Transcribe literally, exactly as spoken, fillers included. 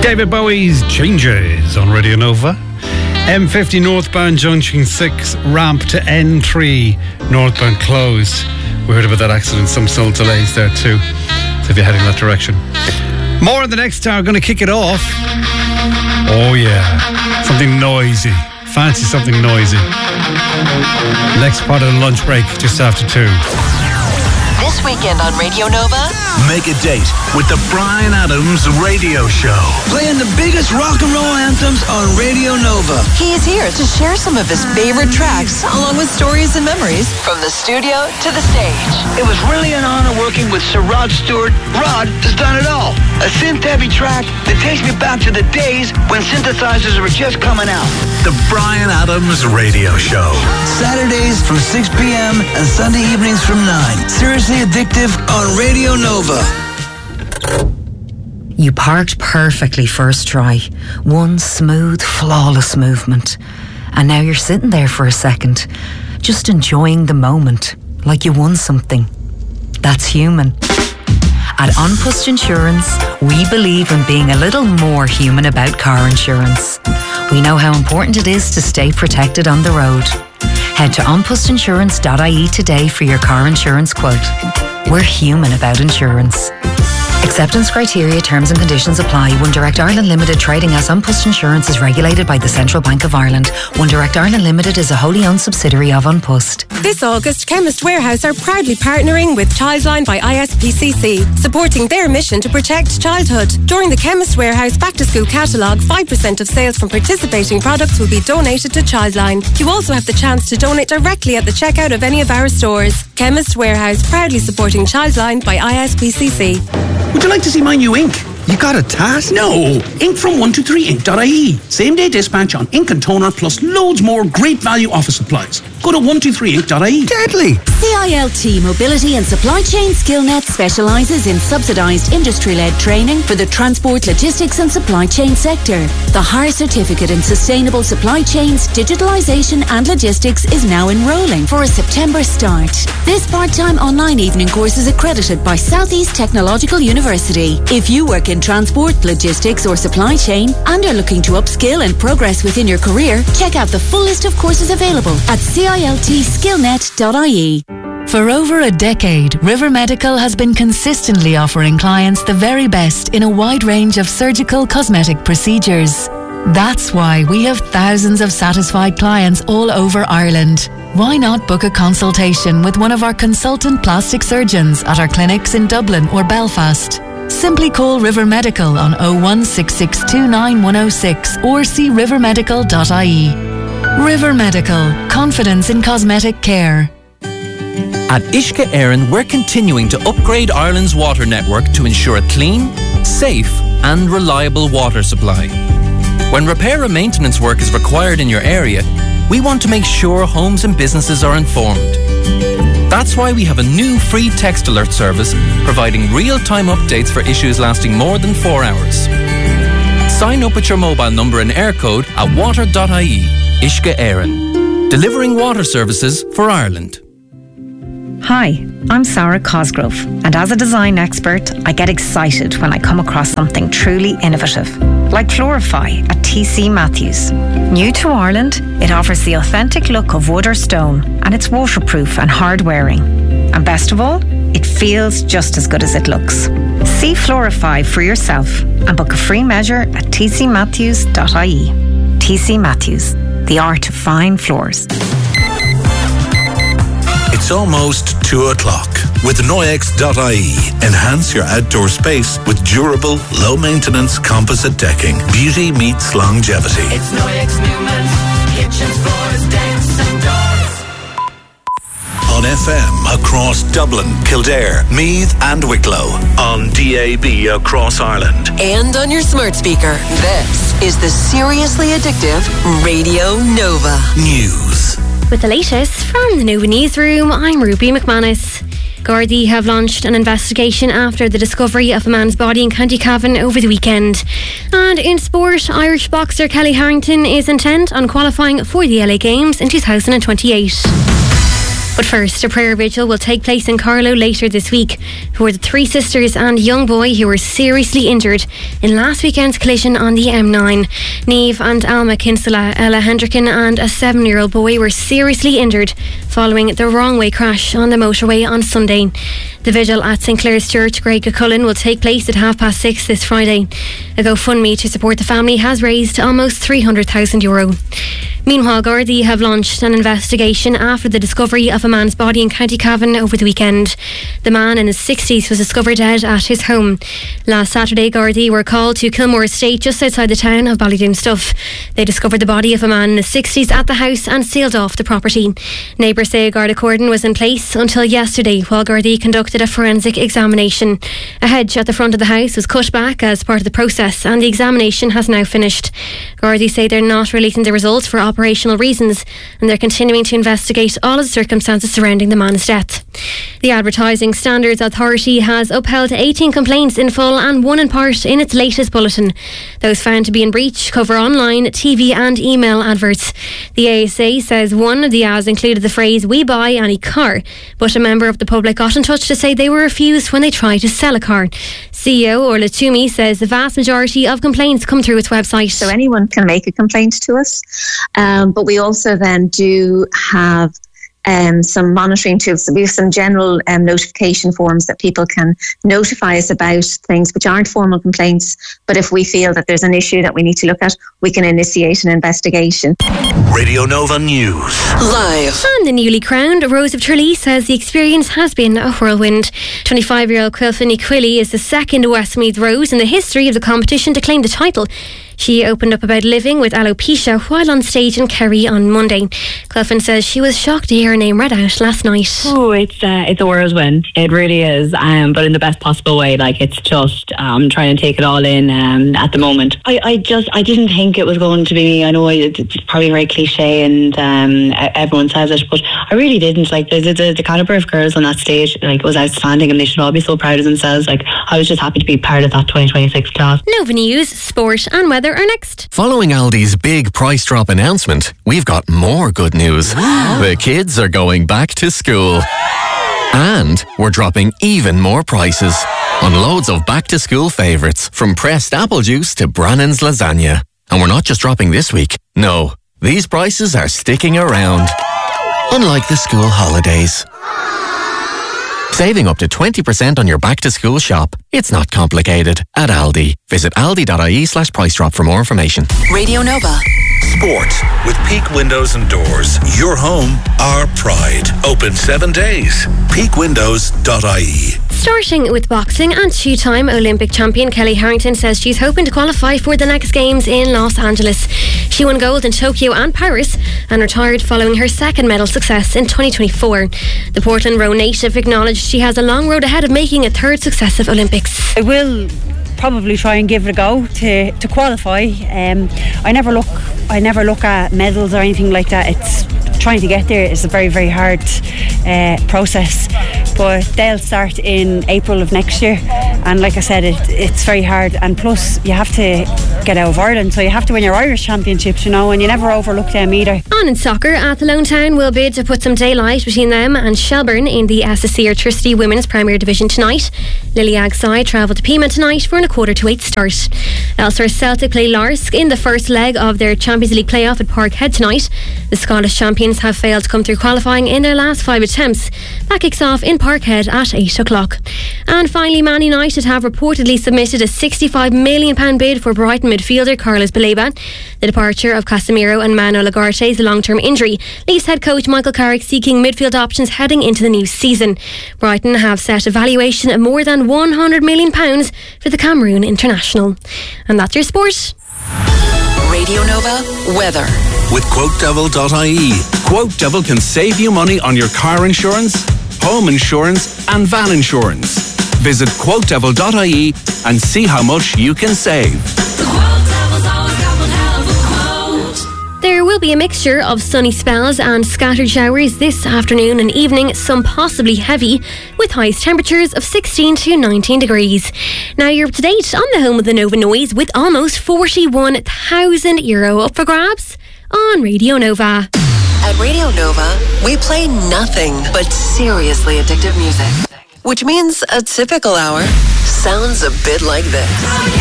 David Bowie's Changes on Radio Nova. M fifty northbound junction six, ramp to N three, northbound closed. We heard about that accident, some still delays there too, so if you're heading that direction. More in the next hour, going to kick it off. Oh yeah, something noisy. Fancy something noisy. Next part of the lunch break, just after two. This weekend on Radio Nova, make a date with the Bryan Adams Radio Show. Playing the biggest rock and roll anthems on Radio Nova. He is here to share some of his favorite tracks, along with stories and memories from the studio to the stage. It was really an honor working with Sir Rod Stewart. Rod has done it all. A synth-heavy track that takes me back to the days when synthesizers were just coming out. The Bryan Adams Radio Show. Saturdays from six p.m. and Sunday evenings from nine. Seriously Addictive on Radio Nova. You parked perfectly first try. One smooth, flawless movement. And now you're sitting there for a second, just enjoying the moment, like you won something. That's human. At An Post Insurance, we believe in being a little more human about car insurance. We know how important it is to stay protected on the road. Head to an post insurance dot I E today for your car insurance quote. We're human about insurance. Acceptance criteria, terms and conditions apply. One Direct Ireland Limited, trading as An Post Insurance, is regulated by the Central Bank of Ireland. One Direct Ireland Limited is a wholly owned subsidiary of An Post. This August, Chemist Warehouse are proudly partnering with Childline by I S P C C, supporting their mission to protect childhood. During the Chemist Warehouse Back to School catalogue, five percent of sales from participating products will be donated to Childline. You also have the chance to donate directly at the checkout of any of our stores. Chemist Warehouse, proudly supporting Childline by I S P C C. Would you like to see my new ink? You got a task? No. Ink from one two three ink dot I E. Same day dispatch on ink and toner, plus loads more great value office supplies. Go to one two three ink dot I E. Deadly. C I L T Mobility and Supply Chain SkillNet specialises in subsidised industry-led training for the transport, logistics and supply chain sector. The higher certificate in sustainable supply chains, digitalisation and logistics is now enrolling for a September start. This part-time online evening course is accredited by South East Technological University. If you work in transport, logistics or supply chain and are looking to upskill and progress within your career, check out the full list of courses available at C I L T skillnet dot I E. For over a decade, River Medical has been consistently offering clients the very best in a wide range of surgical cosmetic procedures. That's why we have thousands of satisfied clients all over Ireland. Why not book a consultation with one of our consultant plastic surgeons at our clinics in Dublin or Belfast? Simply call River Medical on oh one six six two nine one oh six or see river medical dot I E. River Medical, confidence in cosmetic care. At Uisce Éireann, we're continuing to upgrade Ireland's water network to ensure a clean, safe and reliable water supply. When repair and maintenance work is required in your area, we want to make sure homes and businesses are informed. That's why we have a new free text alert service providing real-time updates for issues lasting more than four hours. Sign up with your mobile number and air code at water dot I E. Uisce Éireann, delivering water services for Ireland. Hi, I'm Sarah Cosgrove, and as a design expert, I get excited when I come across something truly innovative, like Florify at T C Matthews. New to Ireland, it offers the authentic look of wood or stone, and it's waterproof and hard wearing. And best of all, it feels just as good as it looks. See Florify for yourself and book a free measure at t c matthews dot I E. T C Matthews, the art of fine floors. It's almost two o'clock. With Noyex dot I E, enhance your outdoor space with durable, low-maintenance composite decking. Beauty meets longevity. It's Noyex Newman's kitchens, floors, decks and doors. On F M across Dublin, Kildare, Meath and Wicklow. On D A B across Ireland. And on your smart speaker. This is the Seriously Addictive Radio Nova. News. With the latest from the Nova Newsroom, I'm Ruby McManus. Gardaí have launched an investigation after the discovery of a man's body in County Cavan over the weekend. And in sport, Irish boxer Kelly Harrington is intent on qualifying for the L A Games in two thousand twenty-eight. But first, a prayer vigil will take place in Carlow later this week for the three sisters and young boy who were seriously injured in last weekend's collision on the M nine. Niamh and Alma Kinsella, Ella Hendricken and a seven-year-old boy were seriously injured following the wrong-way crash on the motorway on Sunday. The vigil at St Clair's Church, Greg Cullen, will take place at half past six this Friday. A GoFundMe to support the family has raised almost three hundred thousand euro. Meanwhile, Gardaí have launched an investigation after the discovery of a man's body in County Cavan over the weekend. The man in his sixties was discovered dead at his home. Last Saturday, Gardaí were called to Kilmore Estate just outside the town of Ballydoonstuff. They discovered the body of a man in his sixties at the house and sealed off the property. Neighbours say a Garda cordon was in place until yesterday while Gardaí conducted a forensic examination. A hedge at the front of the house was cut back as part of the process and the examination has now finished. Gardaí say they're not releasing the results for operational reasons and they're continuing to investigate all of the circumstances surrounding the man's death. The Advertising Standards Authority has upheld eighteen complaints in full and one in part in its latest bulletin. Those found to be in breach cover online, T V and email adverts. The A S A says one of the ads included the phrase "we buy any car," but a member of the public got in touch to say they were refused when they tried to sell a car. C E O Orla Toomey says the vast majority of complaints come through its website. So anyone can make a complaint to us, um, but we also then do have Um, some monitoring tools. So we have some general um, notification forms that people can notify us about things which aren't formal complaints, but if we feel that there's an issue that we need to look at, we can initiate an investigation. Radio Nova News. Live. And the newly crowned Rose of Tralee says the experience has been a whirlwind. twenty-five-year-old Quilfini Quilly is the second Westmeath Rose in the history of the competition to claim the title. She opened up about living with alopecia while on stage in Kerry on Monday. Cleffin says she was shocked to hear her name read out last night. Oh, it's uh, it's a whirlwind. It really is, um, but in the best possible way. Like, it's just um, trying to take it all in um, at the moment. I, I just I didn't think it was going to be me. I know it's probably very cliche and um, everyone says it, but I really didn't. Like, the, the, the calibre of girls on that stage, like, was outstanding, and they should all be so proud of themselves. Like, I was just happy to be part of that twenty twenty-six class. Nova News, sport and weather are next. Following Aldi's big price drop announcement, we've got more good news. The kids are going back to school. And we're dropping even more prices on loads of back to school favourites, from pressed apple juice to Brannan's lasagna. And we're not just dropping this week. No, these prices are sticking around. Unlike the school holidays. Saving up to twenty percent on your back-to-school shop. It's not complicated. At Aldi. Visit aldi.ie slash price drop for more information. Radio Nova. Sport with Peak Windows and Doors. Your home, our pride. Open seven days. peak windows dot I E. Starting with boxing, and two-time Olympic champion Kelly Harrington says she's hoping to qualify for the next games in Los Angeles. She won gold in Tokyo and Paris and retired following her second medal success in twenty twenty-four. The Portland Road native acknowledged she has a long road ahead of making a third successive Olympics. I will probably try and give it a go to, to qualify. Um, I never look I never look at medals or anything like that. It's trying to get there is a very very hard uh, process, but they'll start in April of next year, and like I said, it, it's very hard, and plus you have to get out of Ireland, so you have to win your Irish championships, you know, and you never overlook them either. On in soccer, Athlone Town will bid to put some daylight between them and Shelburne in the S S C Airtricity Women's Premier Division tonight. Liliag side travel to Pima tonight for a quarter to eight start. Elsewhere, Celtic play Larsk in the first leg of their Champions League playoff at Parkhead tonight. The Scottish champions have failed to come through qualifying in their last five attempts. That kicks off in Parkhead at eight o'clock. And finally, Man United have reportedly submitted a sixty-five million pounds bid for Brighton midfielder Carlos Baleba. The departure of Casemiro and Mano Lagarte's long-term injury leaves head coach Michael Carrick seeking midfield options heading into the new season. Brighton have set a valuation of more than one hundred million pounds for the Cameroon international. And that's your sport. Radio Nova weather. With quote devil dot I E. Quote Devil can save you money on your car insurance, home insurance and van insurance. Visit quote devil dot I E and see how much you can save. There will be a mixture of sunny spells and scattered showers this afternoon and evening, some possibly heavy, with highest temperatures of sixteen to nineteen degrees. Now you're up to date on the home of the Nova Noise with almost forty-one thousand euro up for grabs on Radio Nova. At Radio Nova, we play nothing but seriously addictive music. Which means a typical hour sounds a bit like this.